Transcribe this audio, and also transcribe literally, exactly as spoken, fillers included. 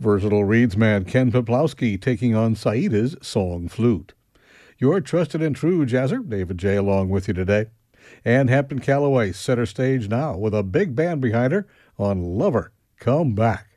Versatile reeds man Ken Peplowski taking on Saida's Song Flute. Your trusted and true jazzer, David J. along with you today. Ann Hampton Callaway center stage now with a big band behind her on Lover Come Back.